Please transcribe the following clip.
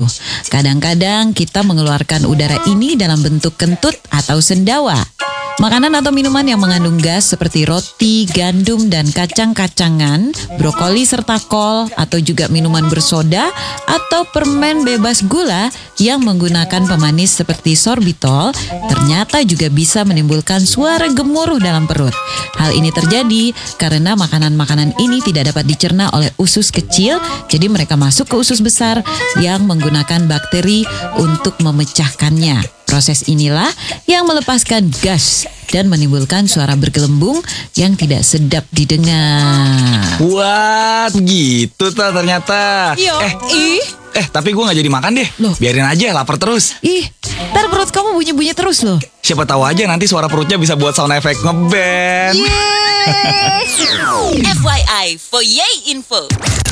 Kadang-kadang kita mengeluarkan udara ini dalam bentuk kentut atau sendawa. Makanan atau minuman yang mengandung gas seperti roti, gandum, dan kacang-kacangan, brokoli serta kol, atau juga minuman bersoda atau permen bebas gula yang menggunakan pemanis seperti sorbitol, ternyata juga bisa menimbulkan suara gemuruh dalam perut. Hal ini terjadi karena makanan-makanan ini tidak dapat dicerna oleh usus kecil, jadi mereka masuk ke usus besar yang menggunakan bakteri untuk memecahkannya. Proses inilah yang melepaskan gas dan menimbulkan suara bergelembung yang tidak sedap didengar. Wah, gitu tuh ternyata. Tapi gue gak jadi makan deh. Loh? Biarin aja, lapar terus. Ntar perut kamu bunyi-bunyi terus loh. Siapa tahu aja nanti suara perutnya bisa buat sound effect ngeband. Yeay. FYI for Yay Info.